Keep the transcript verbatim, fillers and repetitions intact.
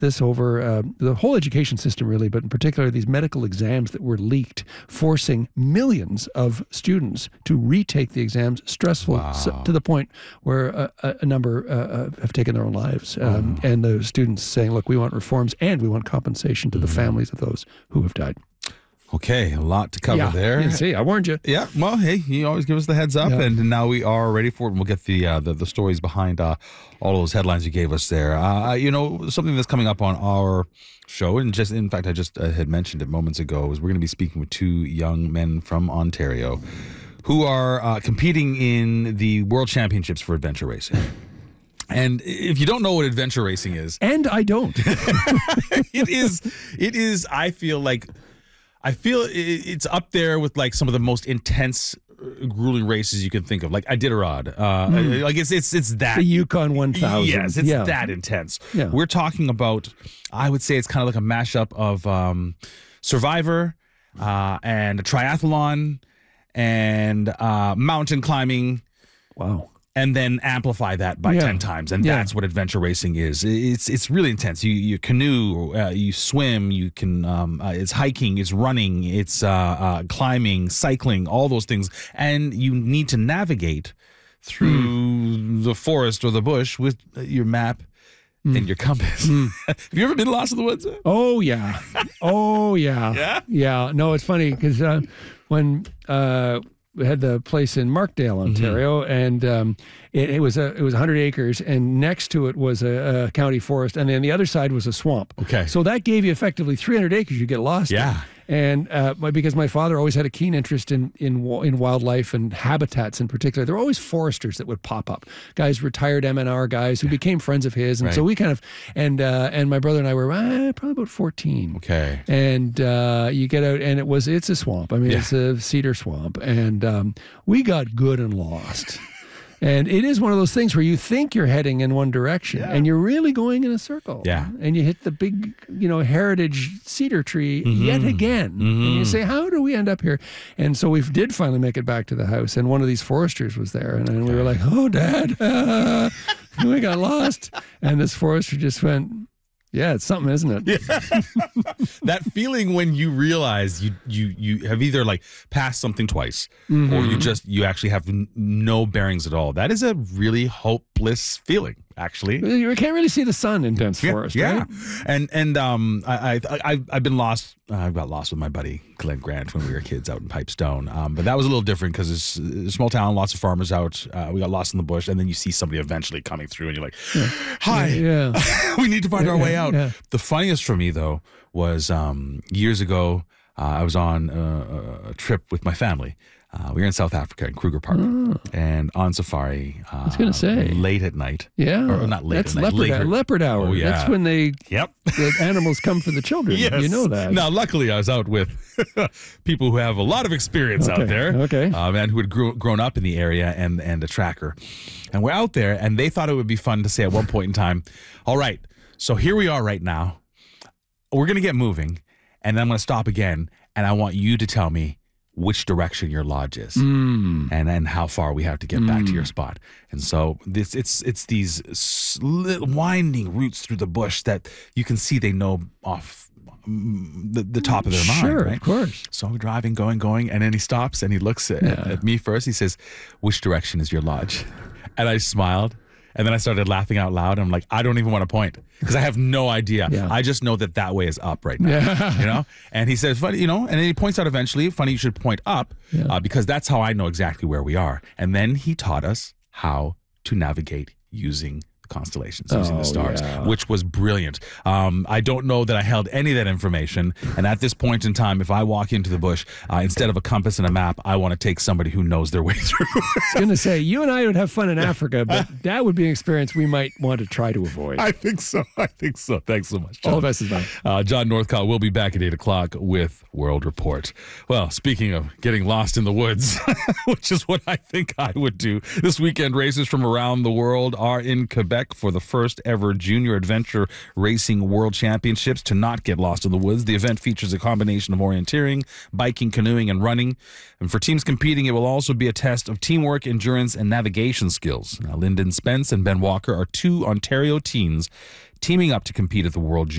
this over uh, the whole education system, really, but in particular these medical exams that were leaked, forcing millions of students to retake the exams, stressful Wow. so, to the point where a, a, a number uh, have taken their own lives. Um, Oh. And the students saying, look, we want reforms and we want compensation to the Mm-hmm. families of those who have died. Okay, a lot to cover yeah, there. you see, I warned you. Yeah, well, hey, you always give us the heads up, Yeah. and now we are ready for it. And we'll get the uh, the, the stories behind uh, all those headlines you gave us there. Uh, you know, something that's coming up on our show, and just in fact, I just uh, had mentioned it moments ago, is we're going to be speaking with two young men from Ontario who are uh, competing in the World Championships for adventure racing. And if you don't know what adventure racing is, And I don't. it is, it is. I feel like, I feel it- it's up there with like some of the most intense, uh, grueling races you can think of. Like Iditarod, uh, like it's it's it's that The Yukon one thousand. Yes, it's yeah. that intense. Yeah. We're talking about, I would say it's kind of like a mashup of um, Survivor uh, and a triathlon and uh, mountain climbing, Wow. and then amplify that by Yeah. ten times, and Yeah. that's what adventure racing is. It's it's really intense. You you canoe, uh, you swim, you can. Um, uh, it's hiking, it's running, it's uh, uh, climbing, cycling, all those things, and you need to navigate through Hmm. the forest or the bush with your map and your compass. Hmm. Have you ever been lost in the woods? Oh yeah, oh yeah, Yeah? yeah. No, it's funny because uh, when uh, we had the place in Markdale, Ontario, and um, it, it was a it was one hundred acres, and next to it was a, a county forest, and then the other side was a swamp. Okay. so that gave you effectively three hundred acres. You get lost. in. Yeah. And uh, my- because my father always had a keen interest in in wa- in wildlife and habitats in particular, there were always foresters that would pop up, guys, retired M N R guys who became friends of his, and so Right. we kind of and uh, and my brother and I were uh, probably about fourteen. Okay. And uh, you get out, and it was it's a swamp. I mean, Yeah. it's a cedar swamp, and um, we got good and lost. And it is one of those things where you think you're heading in one direction, Yeah. and you're really going in a circle. Yeah. And you hit the big, you know, heritage cedar tree Mm-hmm. yet again, and you say, "How do we end up here?" And so we did finally make it back to the house, and one of these foresters was there, and, and we were like, "Oh, Dad, uh, we got lost." And this forester just went, "Yeah, it's something, isn't it?" That feeling when you realize you you you have either like passed something twice, Mm-hmm. or you just you actually have n- no bearings at all. That is a really hopeless feeling, actually. You can't really see the sun in dense forest, yeah, right? and and um, I, I I I've been lost. Uh, I got lost with my buddy Glenn Grant when we were kids out in Pipestone. Um, but that was a little different because it's a small town, lots of farmers out. Uh, we got lost in the bush, and then you see somebody eventually coming through, and you're like, "Hi, Yeah. we need to find our way out." yeah. The funniest for me though was um, years ago. Uh, I was on uh, a trip with my family. Uh, we were in South Africa in Kruger Park, and on safari. Uh, I was gonna say. late at night. Yeah. or, or not late That's at night. leopard, later. leopard hour. Oh, yeah. That's when they Yep. the animals come for the children. Yes. You know that. Now, luckily, I was out with people who have a lot of experience Okay, out there. okay. Um, and who had grew, grown up in the area and, and a tracker. And we're out there, and they thought it would be fun to say at one point in time, all right, so here we are right now. We're going to get moving, and then I'm going to stop again, and I want you to tell me which direction your lodge is Mm. and then how far we have to get back to your spot. And so this it's it's these sli- winding routes through the bush that you can see they know off mm, the, the top of their mind, Sure, right? of course. So we're driving, going, going, and then he stops and he looks at, Yeah. at me first. He says, "Which direction is your lodge?" And I smiled. And then I started laughing out loud. I'm like, I don't even want to point because I have no idea. Yeah. I just know that that way is up right now. Yeah. You know? And he says, funny, you know, and then he points out eventually, funny, you should point up Yeah. uh, because that's how I know exactly where we are. And then he taught us how to navigate using the constellations, using Oh, the stars, yeah. which was brilliant. Um, I don't know that I held any of that information. And at this point in time, if I walk into the bush, uh, instead of a compass and a map, I want to take somebody who knows their way through. I was going to say, you and I would have fun in Africa, but that would be an experience we might want to try to avoid. I think so. I think so. Thanks so much, John. All the best is mine. Uh, John Northcott will be back at eight o'clock with World Report. Well, speaking of getting lost in the woods, which is what I think I would do, this weekend racers from around the world are in Quebec for the first ever Junior Adventure Racing World Championships. To not get lost in the woods, the event features a combination of orienteering, biking, canoeing, and running. And for teams competing, it will also be a test of teamwork, endurance, and navigation skills. Now, Lyndon Spence and Ben Walker are two Ontario teens teaming up to compete at the World